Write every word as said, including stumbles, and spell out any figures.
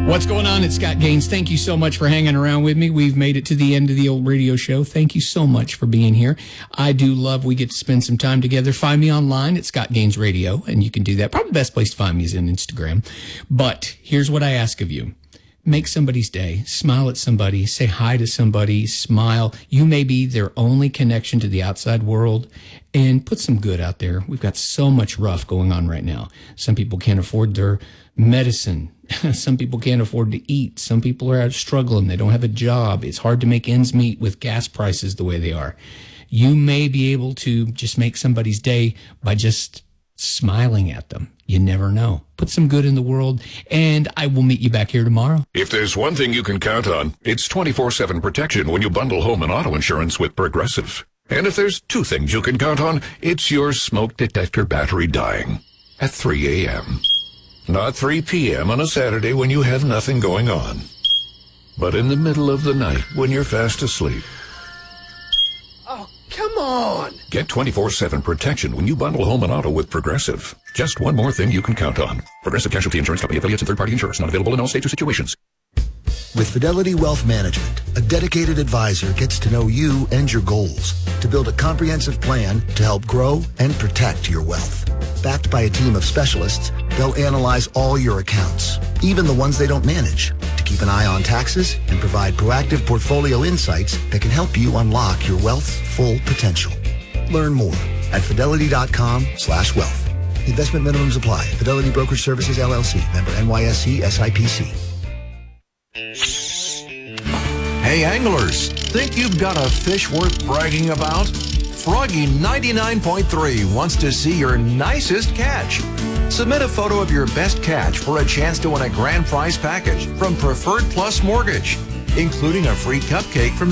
What's going on? It's Scott Gaines. Thank you so much for hanging around with me. We've made it to the end of the old radio show. Thank you so much for being here. I do love we get to spend some time together. Find me online at Scott Gaines Radio, and you can do that. Probably the best place to find me is in Instagram. But here's what I ask of you. Make somebody's day. Smile at somebody. Say hi to somebody. Smile. You may be their only connection to the outside world. And put some good out there. We've got so much rough going on right now. Some people can't afford their medicine. Some people can't afford to eat. Some people are out struggling. They don't have a job. It's hard to make ends meet with gas prices the way they are. You may be able to just make somebody's day by just smiling at them. You never know. Put some good in the world, and I will meet you back here tomorrow. If there's one thing you can count on, it's twenty-four seven protection when you bundle home and auto insurance with Progressive. And if there's two things you can count on, it's your smoke detector battery dying at three a.m. Not three p.m. on a Saturday when you have nothing going on, but in the middle of the night when you're fast asleep. Oh, come on! Get twenty-four seven protection when you bundle home and auto with Progressive. Just one more thing you can count on. Progressive Casualty Insurance Company, affiliates, and third-party insurers. Not available in all states or situations. With Fidelity Wealth Management, a dedicated advisor gets to know you and your goals to build a comprehensive plan to help grow and protect your wealth. Backed by a team of specialists, they'll analyze all your accounts, even the ones they don't manage, to keep an eye on taxes and provide proactive portfolio insights that can help you unlock your wealth's full potential. Learn more at fidelity.com slash wealth. Investment minimums apply. Fidelity Brokerage Services, L L C. Member N Y S C S I P C. Hey anglers, think you've got a fish worth bragging about? Froggy ninety-nine point three wants to see your nicest catch. Submit a photo of your best catch for a chance to win a grand prize package from Preferred Plus Mortgage, including a free cupcake from